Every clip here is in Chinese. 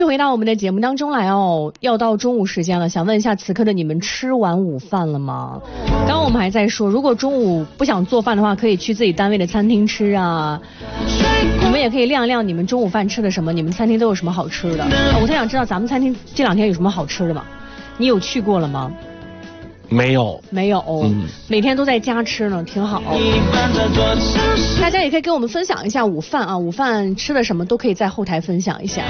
回到我们的节目当中来哦，要到中午时间了，想问一下此刻的你们吃完午饭了吗？刚刚我们还在说，如果中午不想做饭的话，可以去自己单位的餐厅吃啊。你们也可以亮一亮你们中午饭吃的什么，你们餐厅都有什么好吃的。我特想知道咱们餐厅这2天有什么好吃的吗？你有去过了吗？ 没有， 每天都在家吃呢，挺好。大家也可以跟我们分享一下午饭啊，午饭吃的什么都可以在后台分享一下。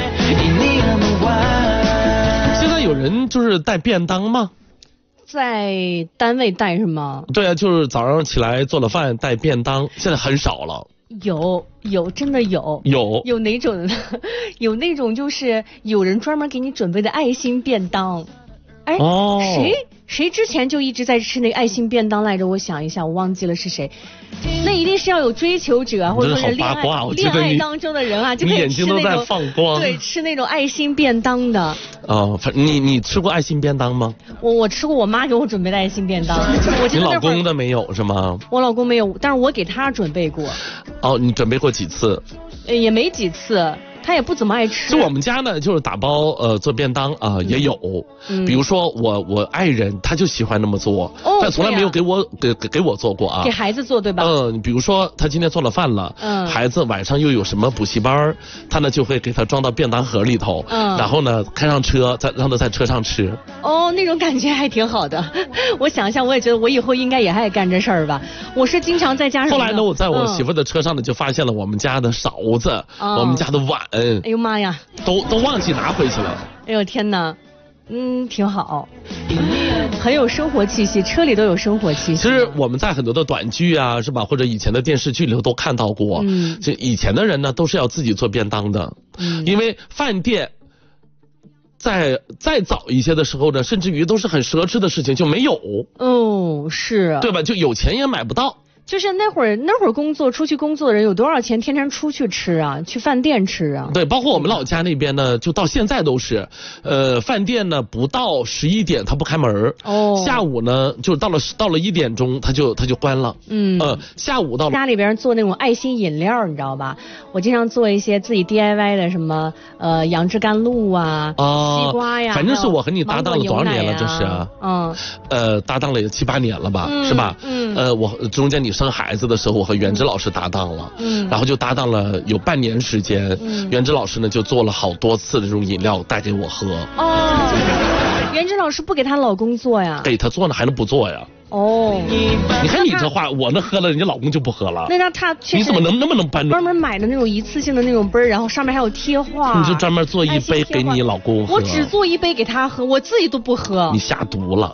现在有人就是带便当吗？ 在单位带是吗？ 对啊，就是早上起来做了饭带便当，现在很少了。 有，真的有哪种呢？有那种就是有人专门给你准备的爱心便当。哎，谁之前就一直在吃那个爱心便当来着？我想一下，我忘记了是谁。那一定是要有追求者，或者说是恋爱当中的人啊，就可以吃那种， 你眼睛都在放光。 对，吃那种爱心便当的。 哦，你吃过爱心便当吗？ 我吃过，我妈给我准备的爱心便当。 你老公的没有是吗？ 我老公没有，但是我给他准备过。 哦，你准备过几次？ 也没几次。他也不怎么爱吃。 就我们家呢，就是打包做便当啊，也有。比如说我爱人他就喜欢那么做，但从来没有给我做过啊。 给孩子做对吧？ 比如说他今天做了饭了，孩子晚上又有什么补习班，他呢就会给他装到便当盒里头，然后呢开上车，再让他在车上吃。 哦，那种感觉还挺好的。我想一下，我也觉得我以后应该也爱干这事儿吧。我是经常在家。 后来呢，我在我媳妇的车上呢就发现了我们家的勺子，我们家的碗。 哎呦妈呀， 都忘记拿回去了。 哎呦天哪，挺好，很有生活气息，车里都有生活气息。 其实我们在很多的短剧啊，是吧，或者以前的电视剧里头都看到过。就以前的人呢，都是要自己做便当的，因为饭店再早一些的时候呢，甚至于都是很奢侈的事情，就没有。 是， 对吧？就有钱也买不到。 就是那会儿出去工作的人有多少钱天天出去吃啊，去饭店吃啊？ 对，包括我们老家那边呢，就到现在都是，饭店呢不到11点它不开门，下午呢就到了1点钟它就关了，下午到了。 家里边做那种爱心饮料，你知道吧？我经常做一些自己 DIY 的什么杨枝甘露啊，西瓜呀， 反正是我和你搭档了多少年了，这是搭档了7、8年了吧，是吧？我中间你生孩子的时候，我和袁之老师搭档了，然后就搭档了有半年时间。袁之老师呢就做了好多次的这种饮料带给我喝。 袁之老师不给她老公做呀？ 给她做呢，还能不做呀？你看你这话，我那喝了，人家老公就不喝了。 那他你怎么能搬专门买的那种一次性的那种杯，然后上面还有贴画。 你就专门做一杯给你老公喝？ 我只做一杯给他喝，我自己都不喝。 你下毒了。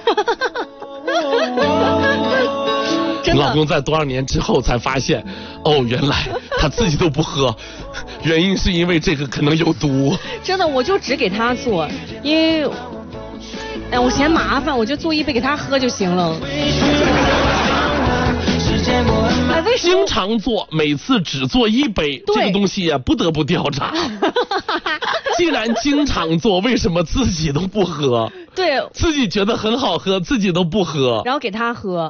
你老公在多少年之后才发现，原来他自己都不喝，原因是因为这个可能有毒。 真的，我就只给他做，因为我嫌麻烦，我就做一杯给他喝就行了。为什么经常做，每次只做一杯，这个东西也不得不调查。既然经常做，为什么自己都不喝？ 对， 自己觉得很好喝，自己都不喝， 然后给他喝。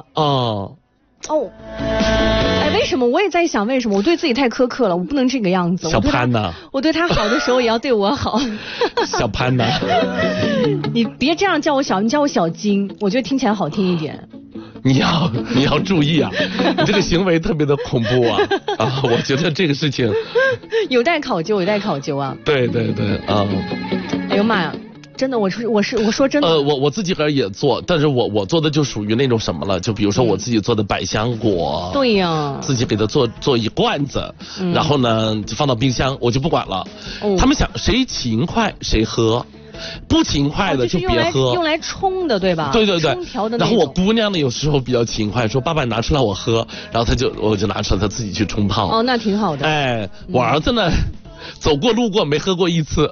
为什么？我也在想为什么？我对自己太苛刻了，我不能这个样子。 小潘呐， 我对他好的时候也要对我好。 小潘呐， 你别这样叫我你叫我小金，我觉得听起来好听一点。 你要注意啊，你这个行为特别的恐怖啊！我觉得这个事情有待考究啊。 对哎呦妈呀！真的，我说真的， 我自己个人也做，但是我做的就属于那种什么了，就比如说我自己做的百香果， 对呀， 自己给它做一罐子，然后呢就放到冰箱，我就不管了。他们想谁勤快谁喝，不勤快的就别喝。 用来冲的对吧？ 对。 冲调的那种。 然后我姑娘呢有时候比较勤快，说爸爸拿出来我喝，然后我就拿出来她自己去冲泡。 那挺好的。 我儿子呢走过路过没喝过一次。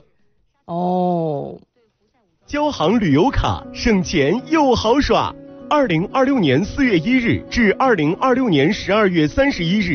交行旅游卡省钱又好耍，2026年4月1日至2026年12月31日。